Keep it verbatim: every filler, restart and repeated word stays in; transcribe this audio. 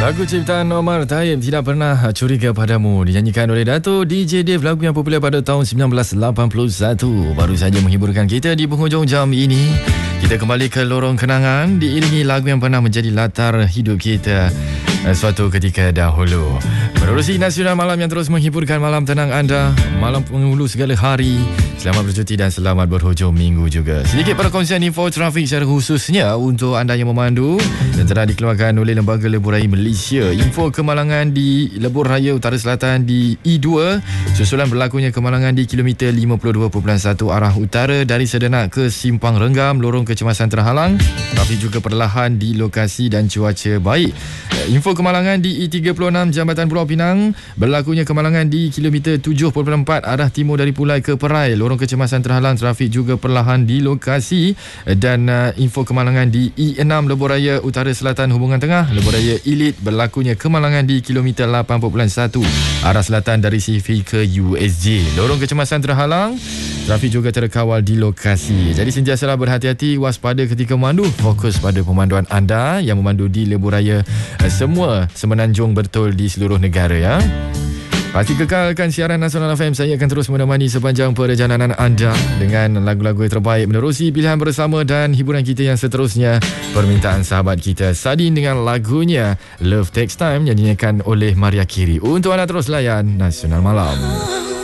Lagu ciptaan Omar Thaib, Tidak Pernah Curiga Padamu, dinyanyikan oleh Dato' D J Dave, lagu yang popular pada tahun sembilan belas lapan puluh satu. Baru saja menghiburkan kita di penghujung jam ini. Kita kembali ke lorong kenangan, diiringi lagu yang pernah menjadi latar hidup kita suatu ketika dahulu. Menerusi Nasional Malam yang terus menghiburkan malam tenang anda, malam penghulu segala hari. Selamat bercuti dan selamat berhujung minggu juga. Sedikit perkongsian info trafik secara khususnya untuk anda yang memandu dan telah dikeluarkan oleh Lembaga Lebuh Raya Malaysia. Info kemalangan di Lebuh Raya Utara Selatan di E dua, susulan berlakunya kemalangan di kilometer lima puluh dua perpuluhan satu arah utara dari Sedenak ke Simpang Renggam, lorong kecemasan terhalang, tapi juga perlahan di lokasi dan cuaca baik. Info kemalangan di E tiga puluh enam Jambatan Pulau Pinang, berlakunya kemalangan di kilometer tujuh perpuluhan empat arah timur dari Pulai ke Perai, lorong kecemasan terhalang, trafik juga perlahan di lokasi. Dan uh, info kemalangan di E enam Lebuh Raya Utara Selatan hubungan tengah, Lebuh Raya Elite, berlakunya kemalangan di kilometer lapan perpuluhan satu arah selatan dari C V ke U S J, lorong kecemasan terhalang, trafik juga terkawal di lokasi. Jadi sentiasalah berhati-hati, waspada ketika memandu, fokus pada pemanduan anda yang memandu di Lebuh Raya semua semenanjung betul di seluruh negara ya. Pasti kekalkan siaran Nasional F M. Saya akan terus menemani sepanjang perjalanan anda dengan lagu-lagu terbaik, menerusi pilihan bersama dan hiburan kita yang seterusnya. Permintaan sahabat kita Sadin dengan lagunya Love Takes Time yang dinyanyikan oleh Maria Carey. Untuk anda terus layan Nasional Malam.